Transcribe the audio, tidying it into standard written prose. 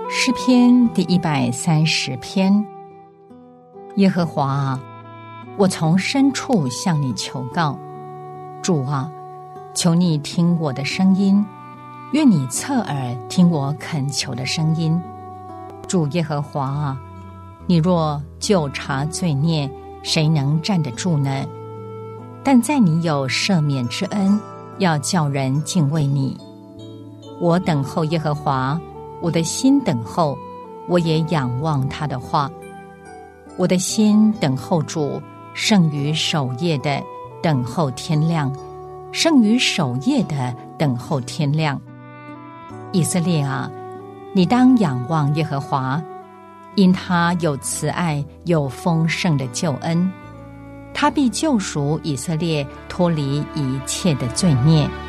诗篇第130篇。耶和华啊，我从深处向你求告。主啊，求你听我的声音，愿你侧耳听我恳求的声音。主耶和华啊，你若究察罪孽，谁能站得住呢？但在你有赦免之恩，要叫人敬畏你。我等候耶和华，我的心等候，我也仰望他的话。我的心等候主，胜于守夜的等候天亮，胜于守夜的等候天亮。以色列啊，你当仰望耶和华，因他有慈爱，有丰盛的救恩，他必救赎以色列脱离一切的罪孽。